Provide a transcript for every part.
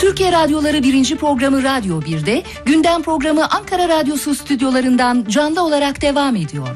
Türkiye Radyoları 1. programı Radyo 1'de, gündem programı Ankara Radyosu stüdyolarından canlı olarak devam ediyor.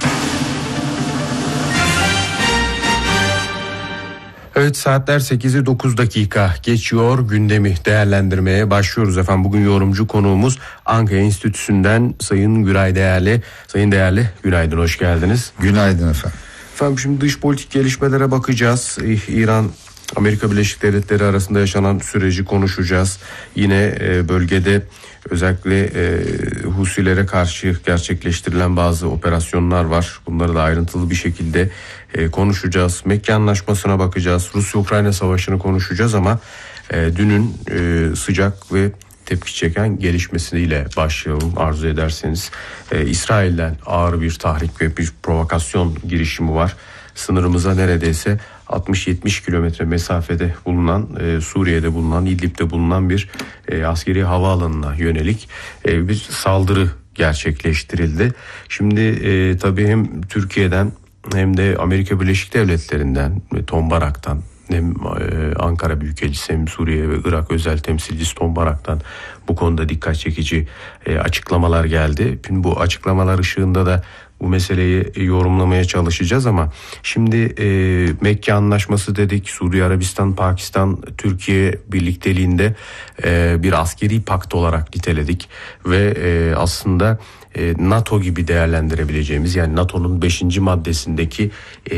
Evet, saatler 8'i 9 dakika geçiyor. Gündemi değerlendirmeye başlıyoruz efendim. Bugün yorumcu konuğumuz Ankara Enstitüsü'nden Sayın Güray Değerli. Sayın Değerli, günaydın, hoş geldiniz. Günaydın efendim. Efendim, şimdi dış politik gelişmelere bakacağız. İran, Amerika Birleşik Devletleri arasında yaşanan süreci konuşacağız. Yine bölgede özellikle Husilere karşı gerçekleştirilen bazı operasyonlar var. Bunları da ayrıntılı bir şekilde konuşacağız. Mekke Anlaşması'na bakacağız. Rusya-Ukrayna Savaşı'nı konuşacağız ama dünün sıcak ve tepki çeken gelişmesiyle başlayalım arzu ederseniz. İsrail'den ağır bir tahrik ve bir provokasyon girişimi var. Sınırımıza neredeyse 60-70 kilometre mesafede bulunan, Suriye'de bulunan, İdlib'de bulunan bir askeri havaalanına yönelik bir saldırı gerçekleştirildi. Şimdi tabii hem Türkiye'den hem de Amerika Birleşik Devletleri'nden ve Tom Barak'tan, hem Ankara Büyükelçisi hem Suriye ve Irak özel temsilcisi Tom Barak'tan bu konuda dikkat çekici açıklamalar geldi. Şimdi bu açıklamalar ışığında da bu meseleyi yorumlamaya çalışacağız ama şimdi Mekke Anlaşması dedik, Suriye, Arabistan, Pakistan, Türkiye birlikteliğinde bir askeri pakt olarak niteledik ve aslında NATO gibi değerlendirebileceğimiz, yani NATO'nun 5. maddesindeki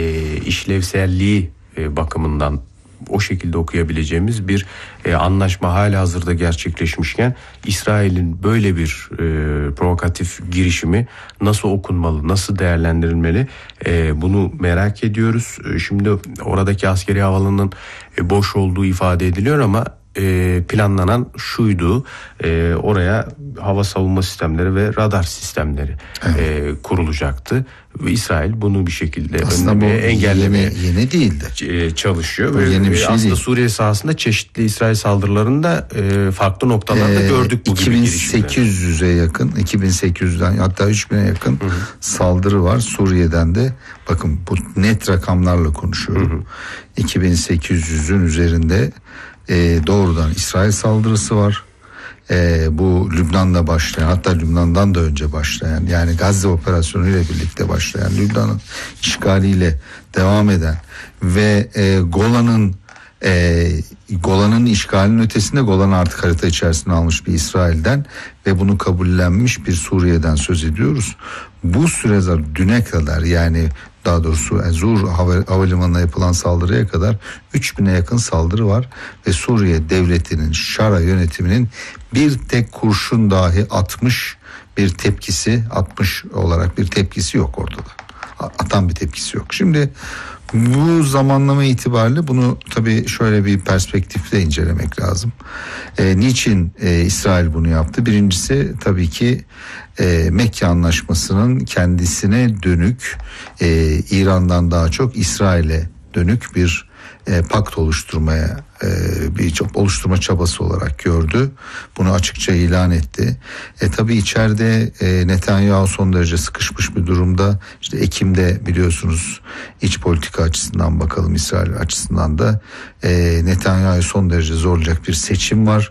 işlevselliği bakımından o şekilde okuyabileceğimiz bir anlaşma halihazırda gerçekleşmişken İsrail'in böyle bir provokatif girişimi nasıl okunmalı, nasıl değerlendirilmeli, bunu merak ediyoruz. Şimdi oradaki askeri havaalanının boş olduğu ifade ediliyor ama planlanan şuydu: oraya hava savunma sistemleri ve radar sistemleri kurulacaktı ve İsrail bunu bir şekilde önlemeye, engellemeye yeni değildi, çalışıyor. Bu yeni bir şey aslında değil. Suriye sahasında çeşitli İsrail saldırılarında farklı noktalarda gördük bu gibi girişimleri. 2800'e yakın, 2800'den hatta 3000'e yakın saldırı var Suriye'den de. Bakın, bu net rakamlarla konuşuyorum. 2800'ün üzerinde doğrudan İsrail saldırısı var. Bu Lübnan'da başlayan, hatta Lübnan'dan da önce başlayan, yani Gazze operasyonu ile birlikte başlayan, Lübnan'ın işgaliyle devam eden ve Golan'ın işgalinin ötesinde Golan'ı artık harita içerisine almış bir İsrail'den ve bunu kabullenmiş bir Suriye'den söz ediyoruz. Bu süre düne kadar, yani daha doğrusu Zur havalimanına yapılan saldırıya kadar 3000'e yakın saldırı var ve Suriye devletinin, Şara yönetiminin bir tek kurşun dahi atmış olarak bir tepkisi yok ortada. Atan bir tepkisi yok. Şimdi bu zamanlama itibariyle bunu tabii şöyle bir perspektifle incelemek lazım. Niçin İsrail bunu yaptı? Birincisi tabii ki Mekke Anlaşması'nın kendisine dönük, İran'dan daha çok İsrail'e dönük bir pakt oluşturma çabası olarak gördü. Bunu açıkça ilan etti. Tabii içeride Netanyahu son derece sıkışmış bir durumda. İşte Ekim'de biliyorsunuz, iç politika açısından bakalım, İsrail açısından da Netanyahu son derece zorlayacak bir seçim var.